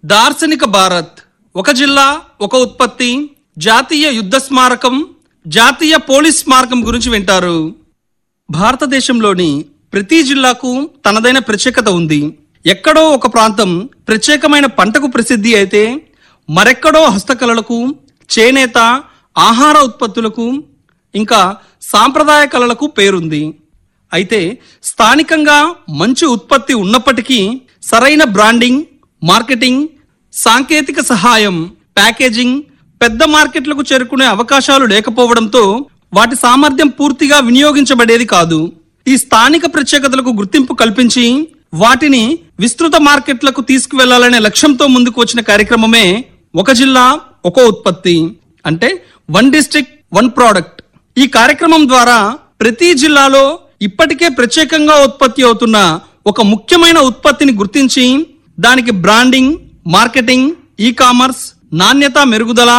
దార్శనిక భారత్, ఒక జిల్లా ఒక ఉత్పత్తి, జాతీయ యుద్ధ స్మారకం, జాతీయ పోలీస్ స్మారకం గురించి వింటారు. భారతదేశంలోని ప్రతి జిల్లాకు తనదైన ప్రత్యేకత ఉంది. ఎక్కడో ఒక ప్రాంతం ప్రత్యేకమైన పంటకు ప్రసిద్ధి అయితే మరెక్కడో హస్తకళలకు, చేనేత, ఆహార ఉత్పత్తులకు, ఇంకా సాంప్రదాయ కళలకు పేరుంది. అయితే స్థానికంగా మంచి ఉత్పత్తి ఉన్నప్పటికీ సరైన బ్రాండింగ్, మార్కెటింగ్, సాంకేతిక సహాయం, ప్యాకేజింగ్, పెద్ద మార్కెట్లకు చేరుకునే అవకాశాలు లేకపోవడంతో వాటి సామర్థ్యం పూర్తిగా వినియోగించబడేది కాదు. ఈ స్థానిక ప్రత్యేకతలకు గుర్తింపు కల్పించి వాటిని విస్తృత మార్కెట్లకు తీసుకువెళ్లాలనే లక్ష్యంతో ముందుకు వచ్చిన కార్యక్రమమే ఒక జిల్లా ఒక ఉత్పత్తి, అంటే వన్ డిస్ట్రిక్ట్ వన్ ప్రోడక్ట్. ఈ కార్యక్రమం ద్వారా ప్రతి జిల్లాలో ఇప్పటికే ప్రత్యేకంగా ఉత్పత్తి అవుతున్న ఒక ముఖ్యమైన ఉత్పత్తిని గుర్తించి దానికి బ్రాండింగ్, మార్కెటింగ్, ఈ కామర్స్, నాణ్యత మెరుగుదల,